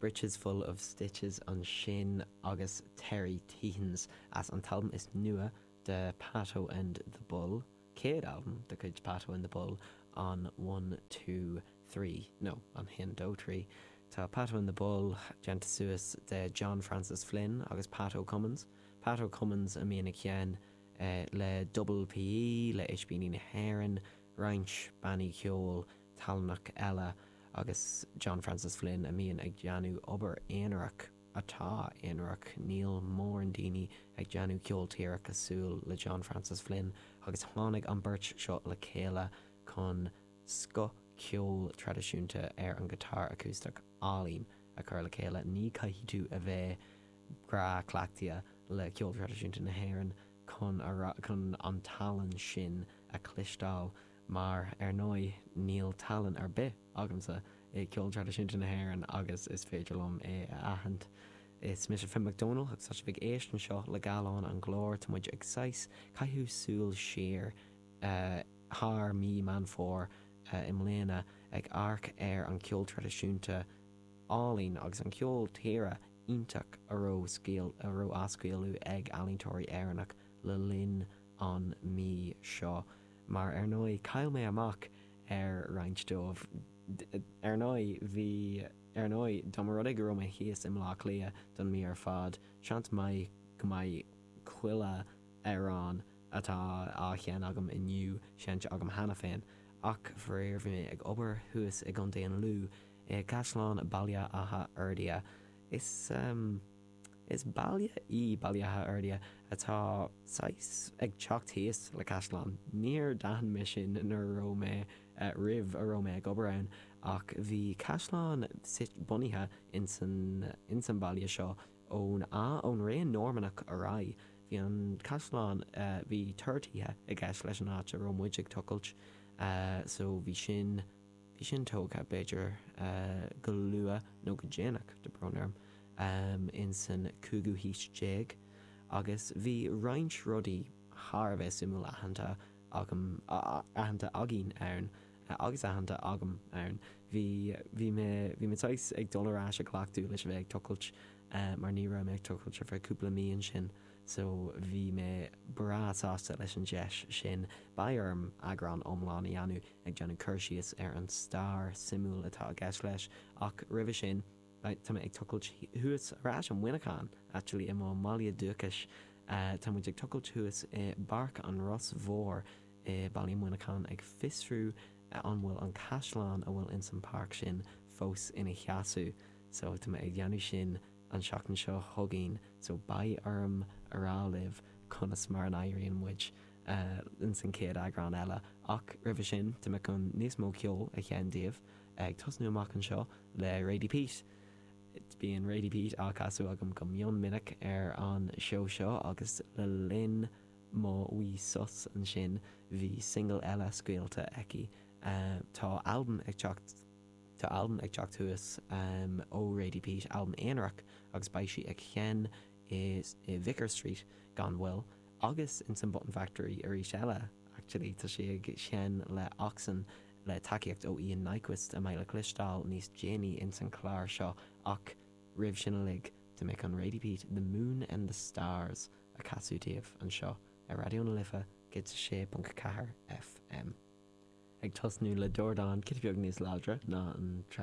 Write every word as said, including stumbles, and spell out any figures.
Britches Full of Stitches an sin agus Terry Teehans as an talm is nua de Pato and the Bull. Céad album de chuid Pato and the Bull on one, two, three. No, on hin do three. Tá Pato and the Bull genta suas de John Francis Flynn agus Pato Cummins. Pato Cummins a mian chéan uh, le Double P E, le H B Nina Heron, Reinch, Banny Ceol, Talnach Ella agus John Francis Flynn a mian ag Janu ober Einrach atá Einrach Neil Morandini ag Janu Ceol Tíreach asúil le John Francis Flynn agus tháinig an Birch seo le céile chun sco ceol tradiisiúnta ar an guitar acoustic álín a chur le céile ní caithí tú a bheith gra clachtia le ceol tradiisiúnta na hÉireann chun chun an talan sin a clistáil mar ar nói níl talan ar bith agamsa é ceol tradiisiúnta na hÉireann agus is féidir lom é a ahand. Is Mister Finn McDonald ag such a big éistin seo le galán an glór tá muid ag sais caiithú súil sér uh, haar mí man fór uh, im léana ag arc ar an ceol tradiisiúnta álín agus an ceol tíre ítach aró scéal aró ascéalú ag alíntóirí éireannach le linn an mí seo mar ar nói cail mé amach ar roinnt dómh ar nói bhí ar nói dom rud ag go mé híos im lá lia don mí ar fad seant mai go mai chuile arán atá á chean agam inniu seant agam hena féin ach bhréir bhí mé ag obair thuas ag an déan lú é Caisleán bailile atha airdia is um, is bailile í bailile atha airdia atá sais ag teacht tíos le Caisleán níor dahan me sin nar ró mé uh, rih a ró mé ag obair ann ach bhí Caisleán sit bunithe in san in san bailile seo ón á ón réon Normanach a rá hí an Caisleán uh, bhí tuirtithe ag gceist leis an áit a ró muid ag tucailt uh, so bhí sin bhí sin tógtha beidir uh, go lua nó go déanach de bronnarm um, in san cúgu híos déag agus bhí roinnt rudaí thar bheith simú ahananta agam ahananta agin ann uh, agus ahananta agam ann bhí bhí me bhí me tais ag dulrás a clachtú leis bheith ag tucailt uh, mar ní ra me ag tucailt ar bheith cúpla míon sin so bhí me brasásta leis an deis sin bairm agran omláin i anú ag Johnny Cursius ar an star simú atá gceist leis ach rih sin tá ag tucailt thuas rás an winachán actually i má Malia Dúchas uh, tá muid ag tucailt thuas i barc an Ross Mhór i Ballion Winachán ag fisrú uh, an bhfuil an Caisleán a bhfuil in san park sin fós ina cheasú so tá ag dheanú sin an seachtain seo thugainn so bai orm ará libh conas mar an éiríonn muid uh, in san céad agrán eile ach rih sin tá me chun níos mó ceol a chean díobh ag tosnú amach an seo le Rady Pete. It's bíon Rady Pete á casú agam go mion minic ar an show seo agus le linn má uí sus an sin bhí single eile scuilta eici uh, tá album ag teacht Tá album ag teacht thuas um, ó Rady Pete album Einrach agus baisi ag chean is i Vicar Street gan bhfuil agus in san Button Factory ar is eile actually tá sé ag chean le Oxen le takeíocht ó Ian Nyquist a mé le clistáil níos Jenny in san chláir seo ach rih sin lig to make on Rady Pete The Moon and the Stars a casú díobh an seo a radio na lifa get sé punk cahar F M ag tosnú le Dordan cit beag níos ládra ná an